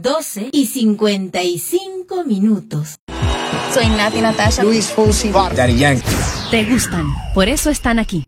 12:55. Soy Nati Natasha. Luis Fonsi, Daddy Yankee. Te gustan, por eso están aquí.